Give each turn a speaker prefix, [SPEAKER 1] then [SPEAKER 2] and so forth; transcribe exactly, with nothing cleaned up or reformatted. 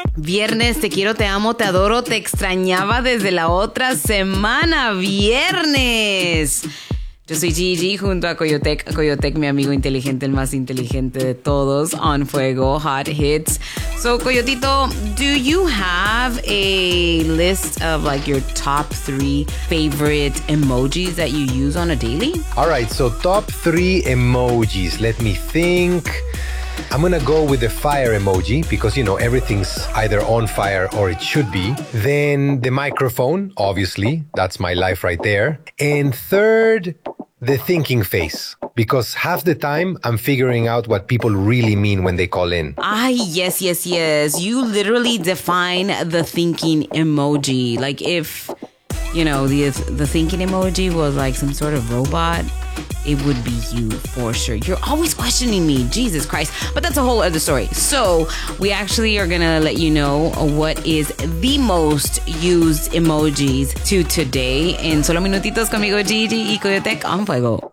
[SPEAKER 1] Viernes, te quiero, te amo, te adoro, te extrañaba desde la otra semana. Viernes. Yo soy Gigi junto a Coyotec. Coyotec, mi amigo inteligente, el más inteligente de todos. On Fuego, Hot Hits. So, Coyotito, do you have a list of like your top three favorite emojis that you use on a daily?
[SPEAKER 2] All right, so top three emojis. Let me think. I'm gonna go with the fire emoji because, you know, everything's either on fire or it should be. Then the microphone, obviously, that's my life right there. And third, the thinking face, because half the time I'm figuring out what people really mean when they call in.
[SPEAKER 1] Ah, yes, yes, yes. You literally define the thinking emoji. Like if, you know, the the thinking emoji was like some sort of robot, it would be you for sure. You're always questioning me, Jesus Christ. But that's a whole other story. So we actually are gonna let you know what is the most used emojis to today. En solo minutitos conmigo, Gigi y Coyotec on Fuego.